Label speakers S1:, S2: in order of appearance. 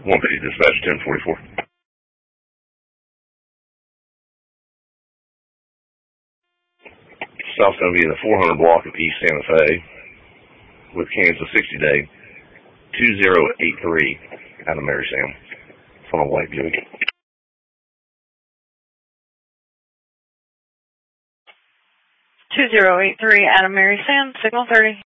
S1: 150 dispatch 1044. Stop's going to be in the 400 block of East Santa Fe with Kansas 60-day 2083 out of Mary Sam. It's on a white Buick.
S2: 2083 out of Mary Sam, signal 30.